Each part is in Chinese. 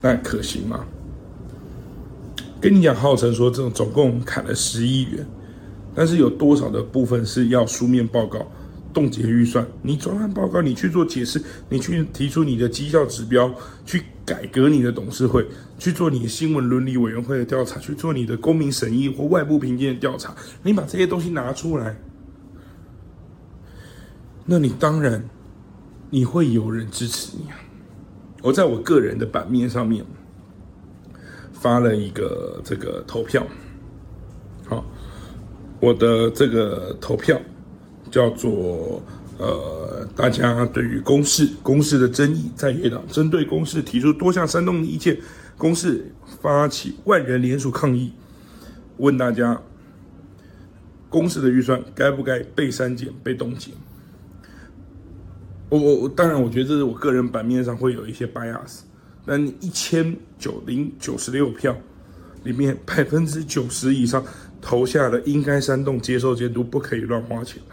那可行吗？跟你讲，号称说这种总共砍了10亿元，但是有多少的部分是要书面报告、冻结预算？你专案报告，你去做解释，你去提出你的绩效指标，去改革你的董事会，去做你的新闻伦理委员会的调查，去做你的公民审议或外部评鉴的调查。你把这些东西拿出来，那你当然你会有人支持你啊！我在我个人的版面上面发了一个这个投票，好，我的这个投票叫做大家对于公视的争议，在野党针对公视提出多项煽动的意见，公视发起万人联署抗议，问大家公视的预算该不该被删减、被冻结？我当然，我觉得这是我个人版面上会有一些 bias。但1996票里面90%以上投下了应该煽动、接受监督、不可以乱花钱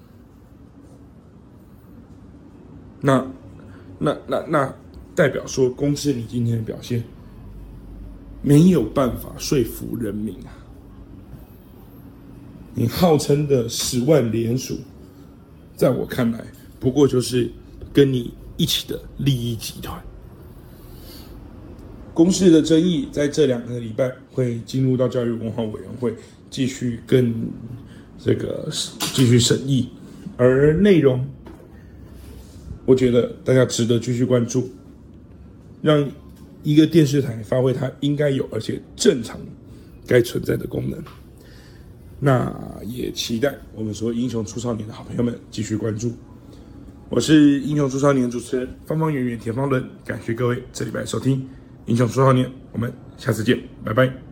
的。那代表说公视你今天的表现没有办法说服人民啊！你号称的10万联署，在我看来不过就是跟你一起的利益集团。公视的争议在这2个礼拜会进入到教育文化委员会继续审议，而内容我觉得大家值得继续关注，让一个电视台发挥它应该有而且正常该存在的功能。那也期待我们所有英雄出少年的好朋友们继续关注。我是英雄出少年主持人方方圆圆田方伦，感谢各位这礼拜收听英雄出少年，我们下次见，拜拜。